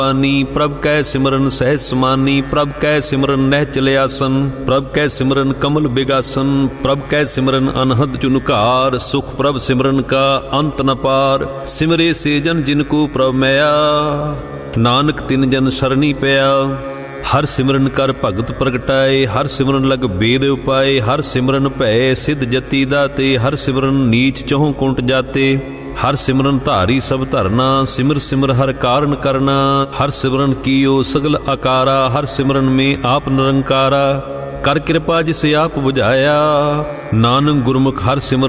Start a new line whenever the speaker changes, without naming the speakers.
प्रभ कै सिमरन सहज समानी, प्रभ कै सिमरन नह चले आसन, प्रभ कै सिमरन कमल बिगासन, प्रभ कै सिमरन अनहद चुनकार, सुख प्रभ सिमरन का अंत न पार। सिमरे से जन जिनको प्रभ मैया, नानक तिन जन शरणी पया। हर सिमरन कर भगत प्रगटाए, हर सिमरन लग बेद उपाए, हर सिमरन भय सिद्ध जति दाते, हर सिमरन नीच चौं कुंट जाते। हर सिमरन धारी सब धरना, सिमर सिमर हर कारण करना, हर सिमरन कीओ सगल आकारा, हर सिमरन में आप निरंकारा। कर कृपा जिसे आप बुझाया, नानक गुरमुख हर सिमरन